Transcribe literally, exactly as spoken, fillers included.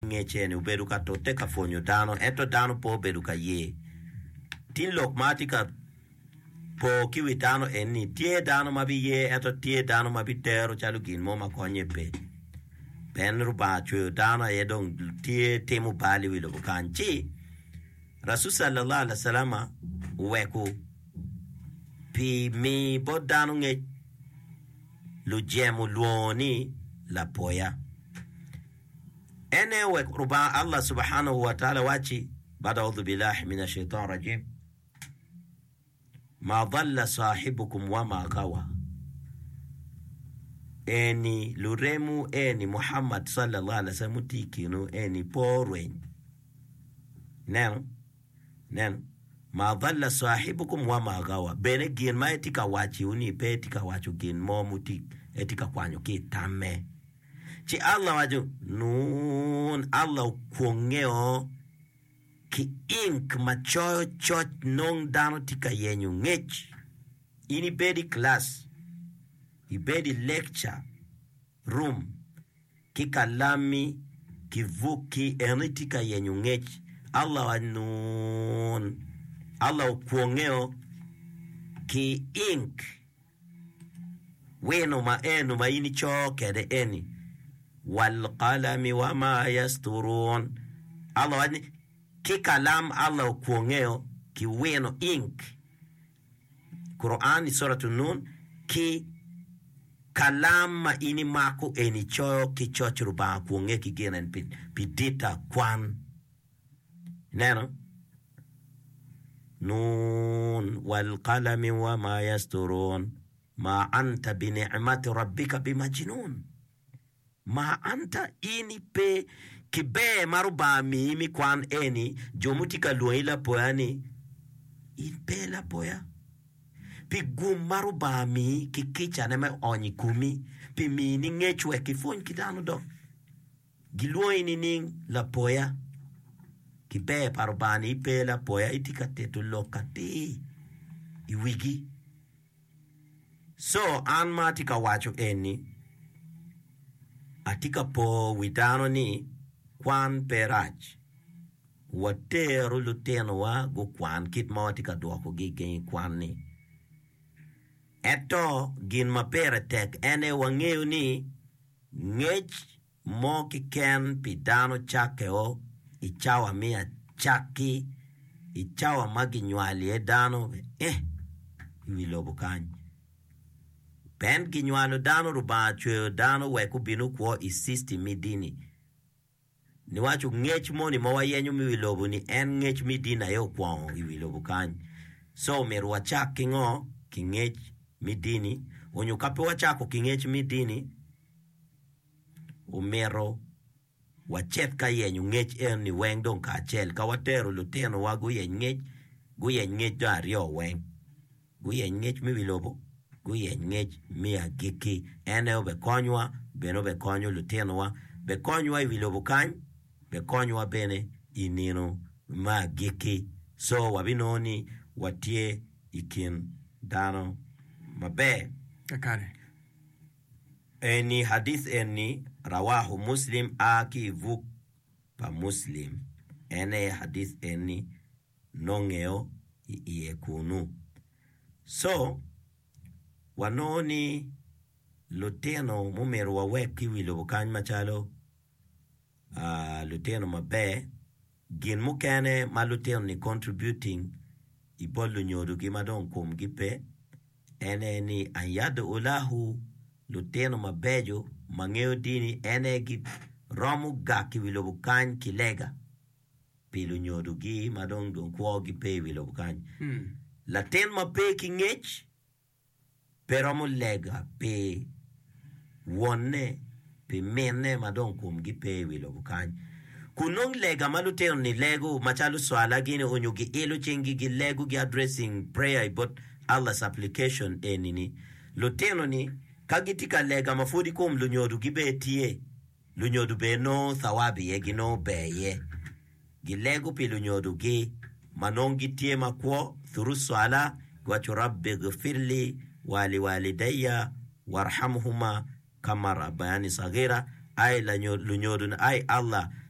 ngeche ne ubedu ka tote ka fonyo dano eto dano po bedu ka ye tin lok matika po kiwi dano eni tie dano mabi ye eto tie dano mabi tero chalu gin mo makonye pe ben ruba chwe dano edong tie temu bali wilo bukanchi Rasul sallallahu alaihi wasallam weku pi mi bodano nge lu jemu luoni la poya ene wek ruba Allah subhanahu wa ta'ala wachi bada a'udhu billahi minash shaitan rajim ma dhalla sahibukum wa ma gawa eni luremu eni Muhammad sallallahu alaihi wasallam tikino eni porwen nen nen ma dhalla sahibukum wa ma gawa bene gin ma etika wachi uni pe etika wachu gin mo muti etika kwanyo ki tamme ci Allah waju nun Allah kuongeo ki ink machoyo chot non dano tika yenyu ngech ini bedi class i bedi lecture room ki kalami ki vuki eni tika yenyu ngech Allah wa nun Allah kuongeo ki ink weno ma enu ma ini choke de eni wal qalami wa ma yasturun Allah wani ki kalam Allah kuongeo ki weno ink Quran suratu nun ki kalam ma ini mako eni cho ki chochru ba kuonge ki genen pit pidita kwan neno nun wal qalami wa ma yasturun ma anta bi ni'mati rabbika bimajnun ma anta ini pe kibe maruba mi mi kwan eni jomutika luila poani in pe la poya pi gum maruba mi kikicha ne me oni kumi pi mi ni ngechwe kifon kidano do giluini ning la poya kibe parubani pe la poya itikate to lokati iwigi so an matika wacho eni atika po widano ni kwan peraj wateru luteno wa go kwan kit matika dwako gige kwan ni eto gin mapere tek ene wangeu ni ngech mo ki ken pidano chake o ichawa mia chaki ichawa magi nywali edano eh iwilobo kanyi pen ginywalo dano ruba chwe dano weku binu kwa isisti midini ni wachu ngech moni mawa yenyu miwilobu ni en ngech midina yo kwa iwilobu kanyi so meru wachak kingo ki ngech midini onyu kape wachako ki ngech midini umero wachet ka yenyu ngech en ni weng don ka chel ka watero luteno wa guye ngech guye ngech do ario weng guye ngech miwilobu guye ngech mia giki ene obe konywa beno be konyo luteno wa be konywa iwilobu kany be konywa bene inino ma giki so wabinoni watie ikin dano mabe akare eni hadith eni rawahu muslim aki vuk pa muslim ene hadith eni nongeo iye kunu so wanoni luteno mumeru wa weki wilo bukany machalo uh, luteno mabe gin mukene ma luteno ni contributing ibolu nyodu gimadon kum gipe ene ni anyadu ulahu luteno mabejo mangeo dini ene gi romu gaki wilo bukany kilega pilu nyodu gi madon don kwa gipe wilo bukany hmm. laten mabe ki ngech pero mo lega pe wonne pe mene madon kum gi pe wilo bukany kunong lega malute ni lego machalo swala gine onyugi elo chengi gi lego gi addressing prayer but Allah's application enini luteno ni kagitika lega mafudi kum lunyodu gi betie lunyodu be no thawabi ye gi no beye gi lego pe lunyodu gi manongi tie makwo thuru swala wa rabbi ghfirli wali walidayya warhamhuma kama rabbayani saghira ay la lunyodun ay Allah